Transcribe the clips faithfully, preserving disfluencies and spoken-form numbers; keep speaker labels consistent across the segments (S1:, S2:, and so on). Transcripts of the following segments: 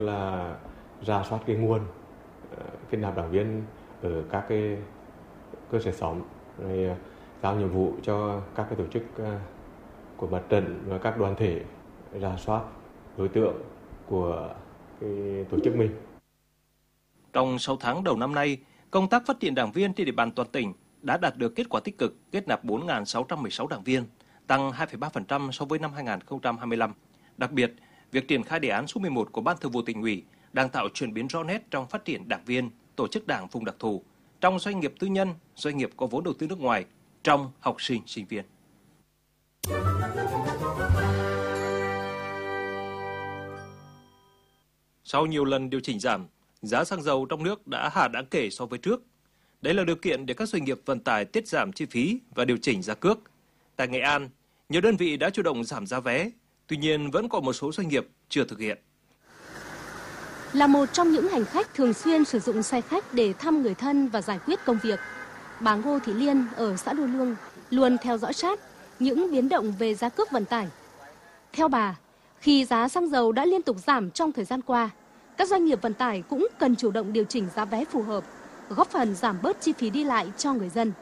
S1: Là rà soát cái nguồn kết nạp đảng viên ở các cái cơ sở xóm, rồi giao nhiệm vụ cho các cái tổ chức của mặt trận và các đoàn thể rà soát đối tượng của cái tổ chức mình.
S2: Trong sáu tháng đầu năm nay, công tác phát triển đảng viên trên địa bàn toàn tỉnh đã đạt được kết quả tích cực, kết nạp bốn nghìn sáu trăm mười sáu đảng viên, tăng hai phẩy ba phần trăm so với năm hai nghìn không trăm hai mươi lăm. Đặc biệt, việc triển khai đề án số mười một của Ban Thường vụ Tỉnh ủy đang tạo chuyển biến rõ nét trong phát triển đảng viên, tổ chức đảng vùng đặc thù, trong doanh nghiệp tư nhân, doanh nghiệp có vốn đầu tư nước ngoài, trong học sinh, sinh viên. Sau nhiều lần điều chỉnh giảm, giá xăng dầu trong nước đã hạ đáng kể so với trước. Đây là điều kiện để các doanh nghiệp vận tải tiết giảm chi phí và điều chỉnh giá cước. Tại Nghệ An, nhiều đơn vị đã chủ động giảm giá vé, tuy nhiên vẫn có một số doanh nghiệp chưa thực hiện.
S3: Là một trong những hành khách thường xuyên sử dụng xe khách để thăm người thân và giải quyết công việc, bà Ngô Thị Liên ở xã Đô Lương luôn theo dõi sát những biến động về giá cước vận tải. Theo bà, khi giá xăng dầu đã liên tục giảm trong thời gian qua, các doanh nghiệp vận tải cũng cần chủ động điều chỉnh giá vé phù hợp, góp phần giảm bớt chi phí đi lại cho người dân.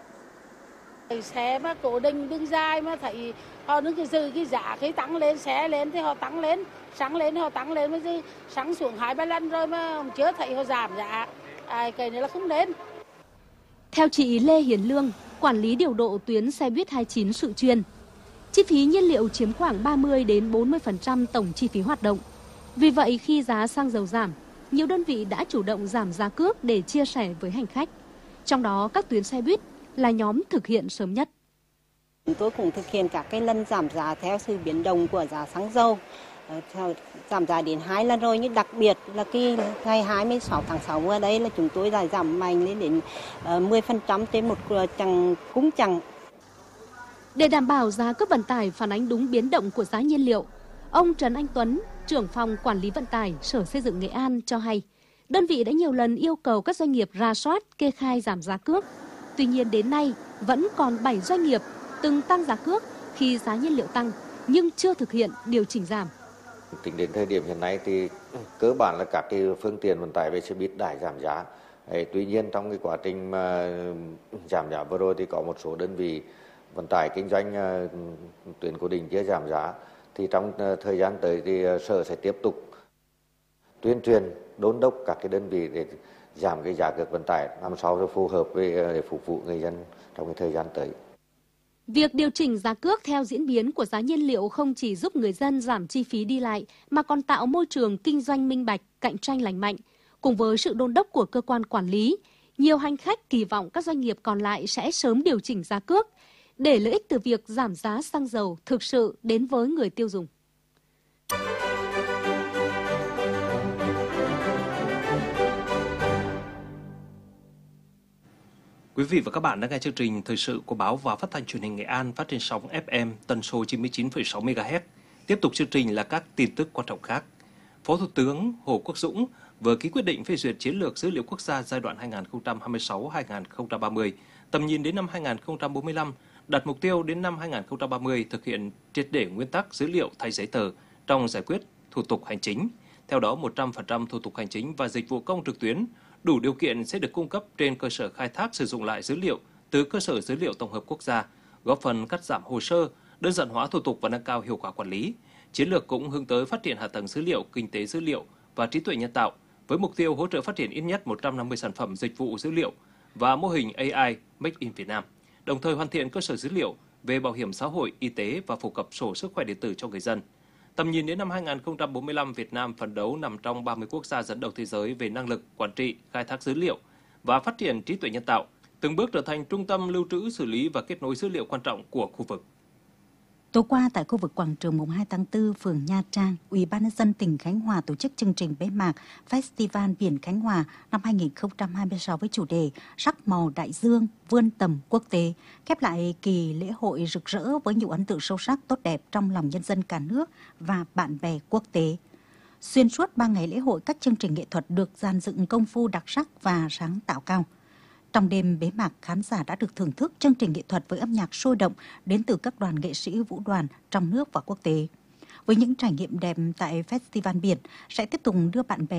S4: Xe mà cố định đường dài mà thấy họ đứng cái dư cái giá khi tăng lên, xe lên thì họ tăng lên, xăng lên thì họ tăng lên, mới xăng xuống hai ba lần rồi mà chưa thấy họ giảm giá, à, cái này là không nên.
S3: Theo chị Lê Hiền Lương, quản lý điều độ tuyến xe buýt hai mươi chín Sự Chuyên, chi phí nhiên liệu chiếm khoảng ba mươi đến bốn mươi phần trăm tổng chi phí hoạt động. Vì vậy, khi giá xăng dầu giảm, nhiều đơn vị đã chủ động giảm giá cước để chia sẻ với hành khách. Trong đó, các tuyến xe buýt là nhóm thực hiện sớm nhất.
S5: Chúng tôi cũng thực hiện các cái lần giảm giá theo sự biến động của giá xăng dầu. Giảm giá đến hai lần rồi, nhưng đặc biệt là cái ngày hai mươi sáu tháng sáu ở đây là chúng tôi đã giảm mạnh lên đến mười phần trăm trên một chặng cúng chặng.
S3: Để đảm bảo giá cước vận tải phản ánh đúng biến động của giá nhiên liệu, ông Trần Anh Tuấn, trưởng phòng quản lý vận tải Sở Xây dựng Nghệ An cho hay, đơn vị đã nhiều lần yêu cầu các doanh nghiệp rà soát, kê khai giảm giá cước. Tuy nhiên đến nay vẫn còn bảy doanh nghiệp từng tăng giá cước khi giá nhiên liệu tăng nhưng chưa thực hiện điều chỉnh giảm.
S6: Tính đến thời điểm hiện nay thì cơ bản là các cái phương tiện vận tải về xe buýt đã giảm giá. Đấy, tuy nhiên trong cái quá trình mà giảm giá vừa rồi thì có một số đơn vị vận tải kinh doanh tuyến cố định chưa giảm giá. Thì trong thời gian tới thì Sở sẽ tiếp tục tuyên truyền đôn đốc các cái đơn vị để giảm cái giá cước vận tải làm sao cho phù hợp với để phục vụ người dân trong cái thời gian tới.
S3: Việc điều chỉnh giá cước theo diễn biến của giá nhiên liệu không chỉ giúp người dân giảm chi phí đi lại mà còn tạo môi trường kinh doanh minh bạch, cạnh tranh lành mạnh. Cùng với sự đôn đốc của cơ quan quản lý, nhiều hành khách kỳ vọng các doanh nghiệp còn lại sẽ sớm điều chỉnh giá cước để lợi ích từ việc giảm giá xăng dầu thực sự đến với người tiêu dùng.
S2: Quý vị và các bạn đang nghe chương trình thời sự của báo và phát thanh truyền hình Nghệ An phát trên sóng ép em tần số chín mươi chín phẩy sáu mê ga héc. Tiếp tục chương trình là các tin tức quan trọng khác. Phó Thủ tướng Hồ Quốc Dũng vừa ký quyết định phê duyệt chiến lược dữ liệu quốc gia giai đoạn hai nghìn không trăm hai mươi sáu đến hai nghìn không trăm ba mươi, tầm nhìn đến năm hai nghìn không trăm bốn mươi lăm, đặt mục tiêu đến năm hai nghìn không trăm ba mươi thực hiện triệt để nguyên tắc dữ liệu thay giấy tờ trong giải quyết thủ tục hành chính. Theo đó, một trăm phần trăm thủ tục hành chính và dịch vụ công trực tuyến đủ điều kiện sẽ được cung cấp trên cơ sở khai thác sử dụng lại dữ liệu từ cơ sở dữ liệu tổng hợp quốc gia, góp phần cắt giảm hồ sơ, đơn giản hóa thủ tục và nâng cao hiệu quả quản lý. Chiến lược cũng hướng tới phát triển hạ tầng dữ liệu, kinh tế dữ liệu và trí tuệ nhân tạo với mục tiêu hỗ trợ phát triển ít nhất một trăm năm mươi sản phẩm dịch vụ dữ liệu và mô hình a i Make in Việt Nam, đồng thời hoàn thiện cơ sở dữ liệu về bảo hiểm xã hội, y tế và phổ cập sổ sức khỏe điện tử cho người dân. Tầm nhìn đến năm hai nghìn không trăm bốn mươi lăm, Việt Nam phấn đấu nằm trong ba mươi quốc gia dẫn đầu thế giới về năng lực, quản trị, khai thác dữ liệu và phát triển trí tuệ nhân tạo, từng bước trở thành trung tâm lưu trữ, xử lý và kết nối dữ liệu quan trọng của khu vực.
S7: Tối qua tại khu vực quảng trường mùng hai tháng tư, phường Nha Trang, Ủy ban nhân dân tỉnh Khánh Hòa tổ chức chương trình bế mạc Festival Biển Khánh Hòa năm hai nghìn không trăm hai mươi sáu với chủ đề Sắc màu đại dương, vươn tầm quốc tế, khép lại kỳ lễ hội rực rỡ với nhiều ấn tượng sâu sắc tốt đẹp trong lòng nhân dân cả nước và bạn bè quốc tế. Xuyên suốt ba ngày lễ hội, các chương trình nghệ thuật được dàn dựng công phu đặc sắc và sáng tạo cao. Trong đêm bế mạc, khán giả đã được thưởng thức chương trình nghệ thuật với âm nhạc sôi động đến từ các đoàn nghệ sĩ vũ đoàn trong nước và quốc tế. với những trải nghiệm đẹp tại Festival Biển sẽ tiếp tục đưa bạn bè